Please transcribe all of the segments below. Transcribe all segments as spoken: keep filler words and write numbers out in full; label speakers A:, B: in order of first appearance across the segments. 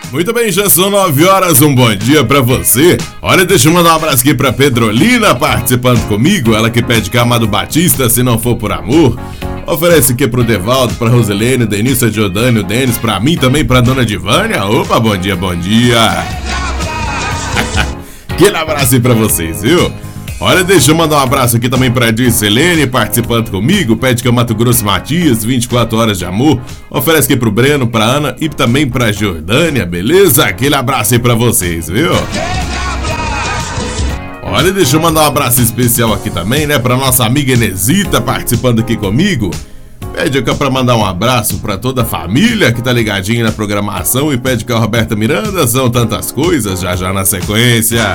A: Muito bem, já são nove horas, um bom dia pra você. Olha, deixa eu mandar um abraço aqui pra Pedrolina participando comigo. Ela que pede Amado Batista, Se Não For Por Amor. Oferece aqui pro Devaldo, pra Rosilene, Denilson, Giordânio, Denis, pra mim também, pra Dona Divânia. Opa, bom dia, bom dia. Aquele abraço aí pra vocês, viu? Olha, deixa eu mandar um abraço aqui também pra Dircelene, participando comigo. Pede que é Mato Grosso Matias, vinte e quatro horas de amor. Oferece aqui pro Breno, pra Ana e também pra Jordânia, beleza? Aquele abraço aí pra vocês, viu? Olha, deixa eu mandar um abraço especial aqui também, né? Pra nossa amiga Enesita, participando aqui comigo. Pede aqui pra mandar um abraço pra toda a família que tá ligadinha na programação. E pede que a Roberta Miranda, são tantas coisas, já já na sequência.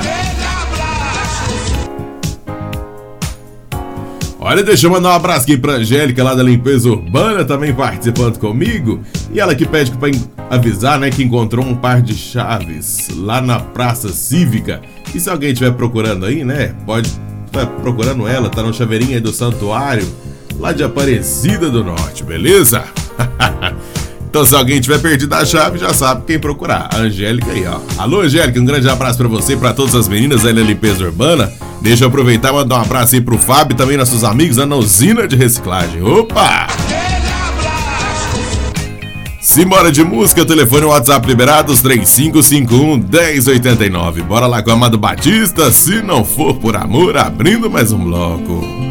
A: Olha, deixa eu mandar um abraço aqui pra Angélica lá da Limpeza Urbana, também participando comigo. E ela que pede pra avisar, né, que encontrou um par de chaves lá na Praça Cívica. E se alguém estiver procurando aí, né, pode estar procurando ela, tá no chaveirinho aí do santuário, lá de Aparecida do Norte, beleza? Então se alguém tiver perdido a chave, já sabe quem procurar. A Angélica aí, ó. Alô, Angélica, um grande abraço pra você e pra todas as meninas aí da Limpeza Urbana. Deixa eu aproveitar e mandar um abraço aí pro Fábio e também nossos amigos lá na usina de reciclagem. Opa! Simbora de música, telefone e WhatsApp liberados três cinco cinco um, um zero oito nove. Bora lá com o Amado Batista, Se Não For Por Amor, abrindo mais um bloco.